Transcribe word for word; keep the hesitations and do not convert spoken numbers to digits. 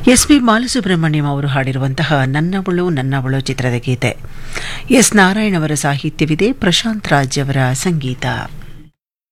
S P Balasubrahmanyam ಅವರು ಹಾಡಿರುವಂತಹ ನನ್ನವಳು ನನ್ನವಳು ಚಿತ್ರದ ಗೀತೆ. S Narayan ಅವರ ಸಾಹಿತ್ಯವಿದೆ, ಪ್ರಶಾಂತ್ ರಾಜ್ ಅವರ ಸಂಗೀತ.